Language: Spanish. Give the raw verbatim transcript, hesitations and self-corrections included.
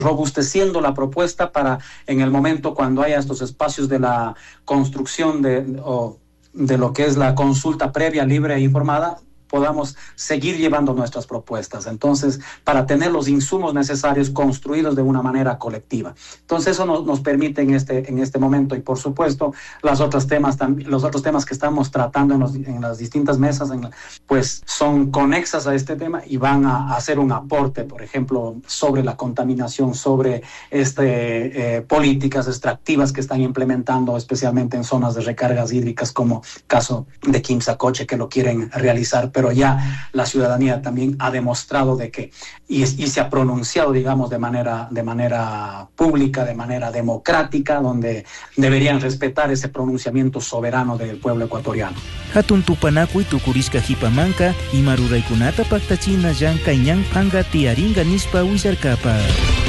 robusteciendo la propuesta para en el momento cuando haya estos espacios de la construcción de, o de lo que es la consulta previa, libre e informada, podamos seguir llevando nuestras propuestas. Entonces, para tener los insumos necesarios construidos de una manera colectiva. Entonces, eso nos, nos permite en este, en este momento, y por supuesto, las otras temas, los otros temas que estamos tratando en, los, en las distintas mesas, en la, pues son conexas a este tema y van a, a hacer un aporte, por ejemplo, sobre la contaminación, sobre este, eh, políticas extractivas que están implementando, especialmente en zonas de recargas hídricas, como caso de Quimsacoche, que lo quieren realizar, pero ya la ciudadanía también ha demostrado de que, y, y se ha pronunciado, digamos, de manera, de manera pública, de manera democrática, donde deberían respetar ese pronunciamiento soberano del pueblo ecuatoriano. Hatun tupanakuy tukurisca hipamanka, imaruraykunata paktachina llanka ñan panga tiaringa nispa wisarkapa.